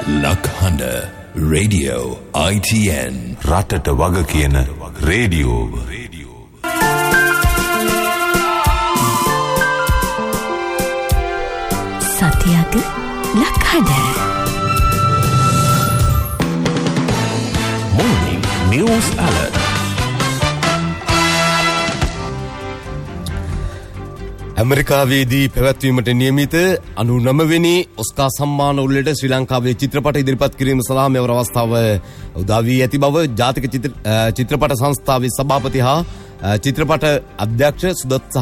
ලක්හඬ radio ITN රටට වග කියන රේඩියෝ. සතියක ලක්හඬ Morning News Alert. ඇමරිකාවේදී පැවැත්වීමට නියමිත 99 වෙනි ඔස්කා සම්මාන උළෙලට ශ්‍රී ලංකාවේ චිත්‍රපට ඉදිරිපත් කිරීම සඳහා මෙවර අවස්ථාව උදා වී ඇති බව ජාතික චිත්‍රපට සංස්ථාවේ සභාපති හා චිත්‍රපට අධ්‍යක්ෂ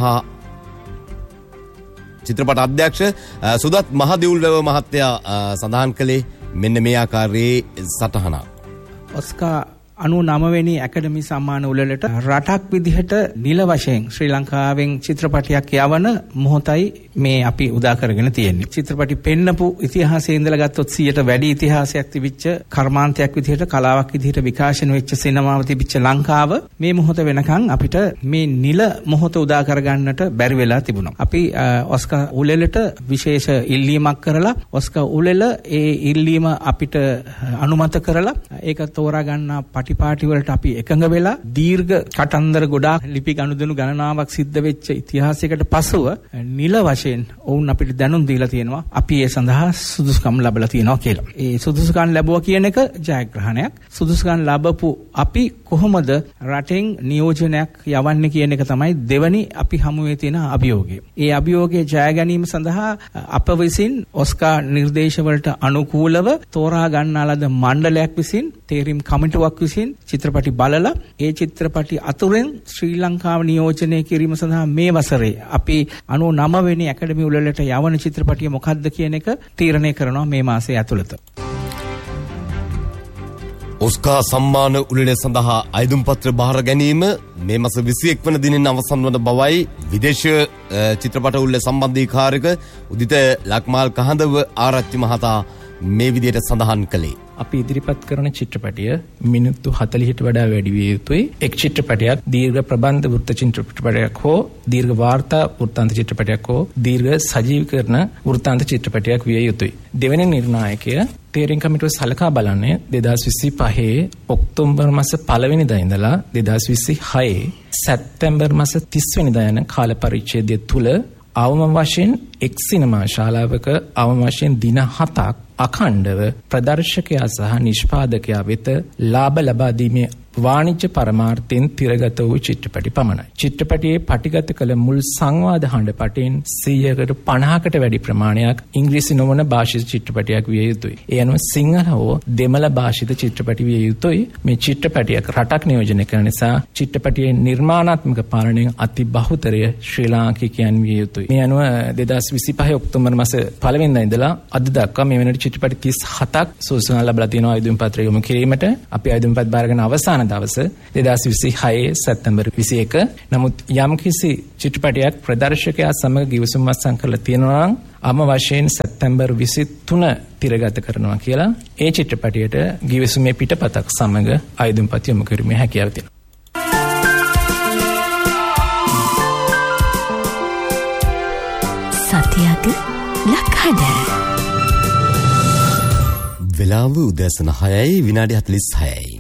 සුදත් මහදෙවුල්වැව මහත්තයා සඳහන් කළේ මෙන්න මේ ආකාරයේ සටහනක්. ඔස්කා 99 වෙනි ඇකඩමි සම්මාන උළෙලට රටක් විදිහට නිල වශයෙන් ශ්‍රී ලංකාවෙන් චිත්‍රපටයක් යවන මොහොතයි මේ අපි උදා කරගෙන තියෙන්නේ. චිත්‍රපටි පෙන්නපු ඉතිහාසයේ ඉඳලා ගත්තොත් 100ට වැඩි ඉතිහාසයක් තිබිච්ච කර්මාන්තයක් විදිහට කලාවක් විදිහට විකාශන වෙච්ච සිනමාව තිබිච්ච ලංකාව මේ මොහොත වෙනකන් අපිට මේ නිල මොහොත උදා කරගන්නට බැරි වෙලා තිබුණා. අපි ඔස්කා උළෙලට විශේෂ ඉල්ලීමක් කරලා ඔස්කා උළෙල ඒ ඉල්ලීම අපිට අනුමත කරලා ඒක තෝරා ගන්න පටිපාටි වලට අපි එකඟ වෙලා දීර්ඝ කතන්දර ගොඩාක් ලිපි ගනුදෙනු ගණනාවක් සිද්ධ වෙච්ච ඉතිහාසයකට පසුව නිල වශයෙන් ඔවුන් අපිට දැනුම් දීලා තියෙනවා අපි ඒ සඳහා සුදුසුකම් ලැබලා තියෙනවා කියලා. ඒ සුදුසුකම් ලැබුවා කියන එක ජයග්‍රහණයක්. සුදුසුකම් ලැබපු අපි කොහොමද රටෙන් නියෝජනයක් යවන්නේ කියන එක තමයි දෙවනි අපි හමුවේ තියෙන අභියෝගය. ඒ අභියෝගයේ ජය ගැනීම සඳහා අප විසින් ඔස්කා නිර්දේශ වලට අනුකූලව තෝරා ගන්නාලද මණ්ඩලයක් විසින් තේරීම් කමිටුවක් විසින් චිත්‍රපටි බලලා ඒ චිත්‍රපටි අතුරෙන් ශ්‍රී ලංකාව නියෝජනය කිරීම සඳහා මේ වසරේ අපි 99 වෙනි ඇකඩමි උළෙලට යවන චිත්‍රපටිය මොකක්ද කියන එක තීරණය කරනවා මේ මාසයේ ඇතුළත. ඔස්කා සම්මාන උළෙල සඳහා අයදුම් පත්‍ර බාර ගැනීම මේ මාස 21 වන දිනෙන් අවසන් වන බවයි විදේශ චිත්‍රපට උළෙල සම්බන්ධීකාරක උදිත ලක්මාල් කහඳව ආරච්චි මහතා මේ විදිහට සඳහන් කළේ. අපි ඉදිරිපත් කරන චිත්‍රපටය මිනිත්තු 40ට වඩා වැඩි විය යුතුයි. එක් චිත්‍රපටයක් දීර්ඝ ප්‍රබන්ධ වෘත්ත චිත්‍රපටයක් හෝ දීර්ඝ වාර්තා වෘත්තාන්ත චිත්‍රපටයක් හෝ දීර්ඝ සජීවීකරණ වෘත්තාන්ත චිත්‍රපටයක් විය යුතුයි. දෙවැනි නිර්ණායකය තේරීම් කමිටුව සලකා බලන්නේ 2025 ඔක්තෝබර් මාස 1 වෙනිදා ඉඳලා 2026 සැප්තැම්බර් මාස 30 වෙනිදා යන කාල පරිච්ඡේදය තුල අවම වශයෙන් එක් සිනමා ශාලාවක අවම වශයෙන් දින 7ක් අඛණ්ඩව ප්‍රදර්ශකයා සහ නිෂ්පාදකයා වෙත ලාභ ලබා දීමේ වාණිජ්‍ය පරමාර්ථයෙන් තිරගත වූ චිත්‍රපටි පමණයි. චිත්‍රපටියේ පටිගත කළ මුල් සංවාද හඬපටින් 100කට 50කට වැඩි ප්‍රමාණයක් ඉංග්‍රීසි නොවන භාෂිත චිත්‍රපටයක් විය යුතුයි. ඒ අනුව සිංහල හෝ දෙමළ භාෂිත චිත්‍රපටි විය යුතුයි. මේ චිත්‍රපටියක් රටක් නියෝජනය කරන නිසා චිත්‍රපටියේ නිර්මාණාත්මක පාලනයෙන් අති බහුතරය ශ්‍රී ලාංකිකයන් විය යුතුයි. මේ අනුව 2025 ඔක්තෝබර් මාස 1 වෙනිදා ඉඳලා අද දක්වා මේ වෙනකොට චිත්‍රපටි 37ක් සුසුකම් ලැබලා තියෙනවා ආයුධ පත්‍රය යොමු කිරීමට. අපි ආයුධ පත් බාරගෙන අවසාන දවස 2026 සැප්තැම්බර් 21. නමුත් යම්කිසි චිත්‍රපටයක් ප්‍රදර්ශකයා සමග ගිවිසුම් වස්සන් කරලා තියෙනවා නම් අම වශයෙන් සැප්තැම්බර් 23 තිරගත කරනවා කියලා ඒ චිත්‍රපටයට ගිවිසුමේ පිටපතක් සමග ආයුධ පත් යොමු කිරීමේ හැකියාව තියෙනවා. සතියක ලක්හඬ වෙලාව උදෑසන 6යි විනාඩි 46යි.